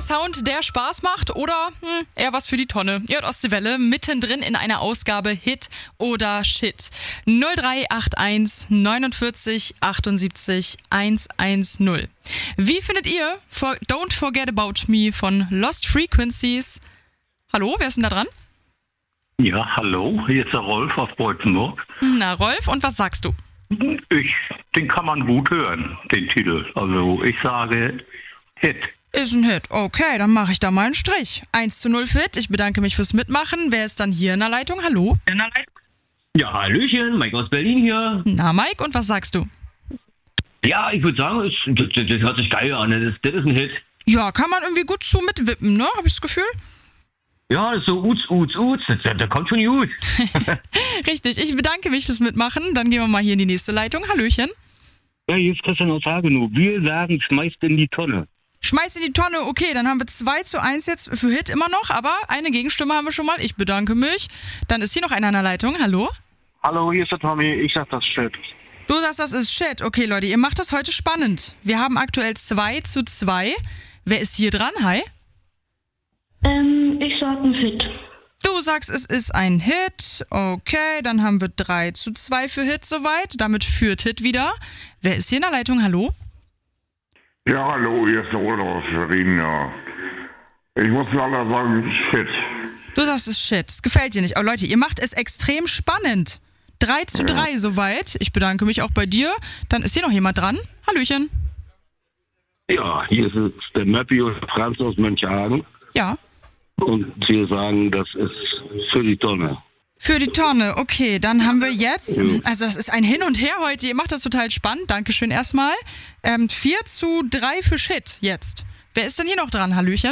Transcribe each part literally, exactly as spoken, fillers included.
Sound, der Spaß macht oder hm, eher was für die Tonne? Ihr hört Ostseewelle mittendrin in einer Ausgabe Hit oder Shit. null drei acht eins neunundvierzig achtundsiebzig hundertzehn. Wie findet ihr For- Don't Forget About Me von Lost Frequencies? Hallo, wer ist denn da dran? Ja, hallo, hier ist der Rolf aus Beutzenburg. Na, Rolf, und was sagst du? Ich, den kann man gut hören, den Titel. Also ich sage Hit. Ist ein Hit. Okay, dann mache ich da mal einen Strich. eins zu null für Hit. Ich bedanke mich fürs Mitmachen. Wer ist dann hier in der Leitung? Hallo? Ja, Hallöchen, Mike aus Berlin hier. Na, Mike, und was sagst du? Ja, ich würde sagen, es, das, das, das hört sich geil an. Das, das ist ein Hit. Ja, kann man irgendwie gut zu mitwippen, ne? Hab ich das Gefühl? Ja, das ist so Uts, Uts, Uts. Das, das, das kommt schon gut. Richtig, ich bedanke mich fürs Mitmachen. Dann gehen wir mal hier in die nächste Leitung. Hallöchen. Ja, hier ist Christian aus Hagenow. Wir sagen, schmeißt in die Tonne. Schmeiß in die Tonne. Okay, dann haben wir zwei zu eins jetzt für Hit immer noch. Aber eine Gegenstimme haben wir schon mal. Ich bedanke mich. Dann ist hier noch einer in der Leitung. Hallo? Hallo, hier ist der Tommy. Ich sag das Shit. Du sagst, das ist Shit. Okay, Leute, ihr macht das heute spannend. Wir haben aktuell zwei zu zwei. Wer ist hier dran? Hi. Ähm, ich sag ein Hit. Du sagst, es ist ein Hit. Okay, dann haben wir drei zu zwei für Hit soweit. Damit führt Hit wieder. Wer ist hier in der Leitung? Hallo? Ja, hallo, hier ist der Ole aus Berlin, ja. Ich muss leider sagen, shit. Du sagst, es ist Shit. Es gefällt dir nicht. Aber Leute, ihr macht es extrem spannend. drei zu drei soweit. Ich bedanke mich auch bei dir. Dann ist hier noch jemand dran. Hallöchen. Ja, hier ist es der Möppi und Franz aus Mönchhagen. Ja. Und wir sagen, das ist für die Tonne. Für die Tonne, okay, dann haben wir jetzt, also das ist ein Hin und Her heute, ihr macht das total spannend, Dankeschön erstmal. Ähm, vier zu drei für Shit jetzt. Wer ist denn hier noch dran, Hallöchen?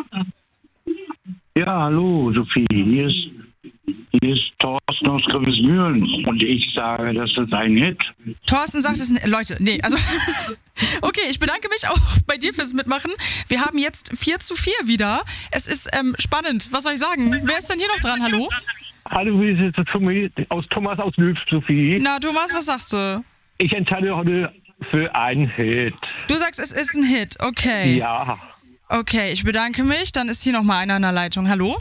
Ja, hallo, Sophie. Hier ist, hier ist Thorsten aus Grimmesmühlen. Und ich sage, das ist ein Hit. Thorsten sagt es, Leute, nee, also, okay, ich bedanke mich auch bei dir fürs Mitmachen. Wir haben jetzt vier zu vier wieder. Es ist ähm, spannend, was soll ich sagen? Wer ist denn hier noch dran, hallo? Hallo, hier ist der Tommy aus Thomas aus Lübs, Sophie. Na, Thomas, was sagst du? Ich entscheide heute für einen Hit. Du sagst, es ist ein Hit, okay. Ja. Okay, ich bedanke mich. Dann ist hier noch mal einer in der Leitung. Hallo?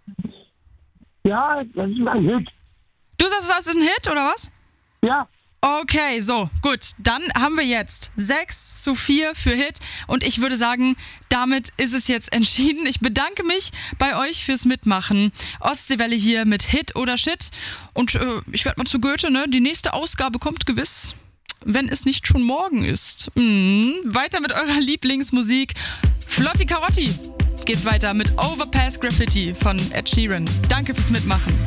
Ja, das ist ein Hit. Du sagst, es ist ein Hit, oder was? Ja. Okay, so, gut. Dann haben wir jetzt sechs zu vier für Hit. Und ich würde sagen, damit ist es jetzt entschieden. Ich bedanke mich bei euch fürs Mitmachen. Ostseewelle hier mit Hit oder Shit. Und äh, ich werde mal zu Goethe, ne? Die nächste Ausgabe kommt gewiss, wenn es nicht schon morgen ist. Mhm. Weiter mit eurer Lieblingsmusik. Flotti Carotti geht's weiter mit Overpass Graffiti von Ed Sheeran. Danke fürs Mitmachen.